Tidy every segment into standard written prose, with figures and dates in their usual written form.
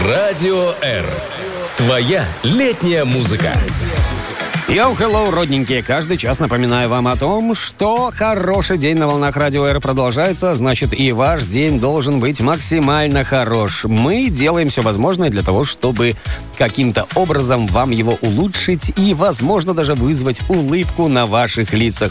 Радио R. Твоя летняя музыка. Йоу, хеллоу, родненькие. Каждый час напоминаю вам о том, что хороший день на волнах Радио R продолжается, значит, и ваш день должен быть максимально хорош. Мы делаем все возможное для того, чтобы каким-то образом вам его улучшить и, возможно, даже вызвать улыбку на ваших лицах.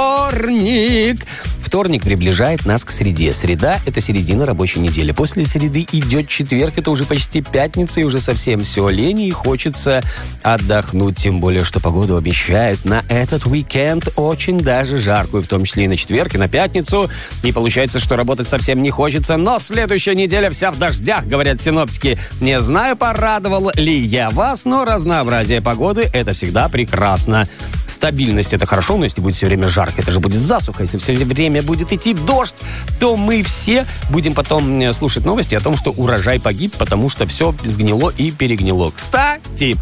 Вторник приближает нас к среде. Среда — это середина рабочей недели. После среды идет четверг, это уже почти пятница, и уже совсем все лень, и хочется отдохнуть. Тем более, что погоду обещают на этот уикенд очень даже жаркую, в том числе и на четверг, и на пятницу. И получается, что работать совсем не хочется, но следующая неделя вся в дождях, говорят синоптики. Не знаю, порадовал ли я вас, но разнообразие погоды — это всегда прекрасно. Стабильность — это хорошо, но если будет все время жарко, это же будет засуха. Если все время будет идти дождь, то мы все будем потом слушать новости о том, что урожай погиб, потому что все сгнило и перегнило. Кстати,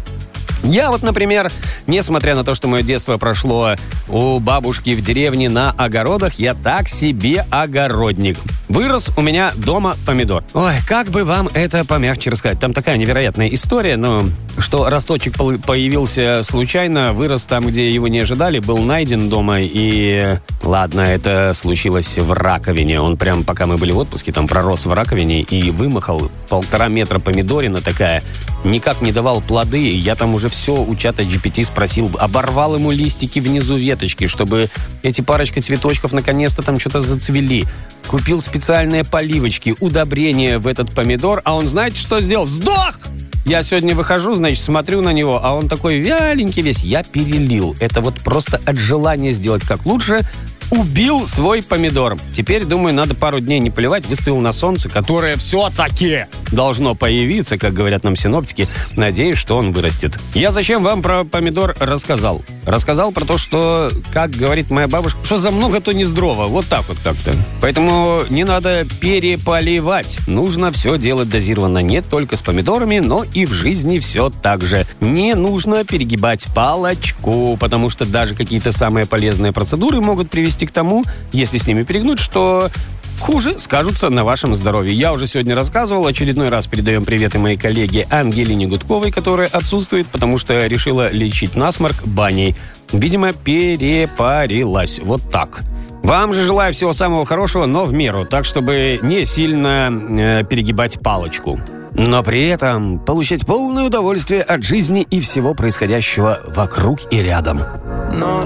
я вот, например, несмотря на то, что мое детство прошло у бабушки в деревне на огородах, я так себе огородник. Вырос у меня дома помидор. Ой, как бы вам это помягче рассказать. Там такая невероятная история, но что росточек появился случайно, вырос там, где его не ожидали, был найден дома, и ладно, это случилось в раковине. Он прям, пока мы были в отпуске, там пророс в раковине и вымахал 1,5 метра помидорина такая. Никак не давал плоды. Я там уже все у чата GPT спросил, оборвал ему листики внизу веточки, чтобы эти парочка цветочков наконец-то там что-то зацвели. Купил специальные поливочки, удобрения в этот помидор, а он, знаете, что сделал? Сдох! Я сегодня выхожу, значит, смотрю на него, а он такой вяленький весь. Я перелил. Это вот просто от желания сделать как лучше убил свой помидор. Теперь, думаю, надо пару дней не поливать. Выставил на солнце, которое все-таки должно появиться, как говорят нам синоптики. Надеюсь, что он вырастет. Я зачем вам про помидор рассказал? Рассказал про то, что, как говорит моя бабушка, что за много, то не здорово. Вот так вот как-то. Поэтому не надо переполивать. Нужно все делать дозированно. Не только с помидорами, но и в жизни все так же. Не нужно перегибать палочку, потому что даже какие-то самые полезные процедуры могут привести к тому, если с ними перегнуть, что хуже скажутся на вашем здоровье. Я уже сегодня рассказывал, очередной раз передаем приветы моей коллеге Ангелине Гудковой, которая отсутствует, потому что решила лечить насморк баней. Видимо, перепарилась. Вот так. Вам же желаю всего самого хорошего, но в меру, так, чтобы не сильно перегибать палочку. Но при этом получать полное удовольствие от жизни и всего происходящего вокруг и рядом.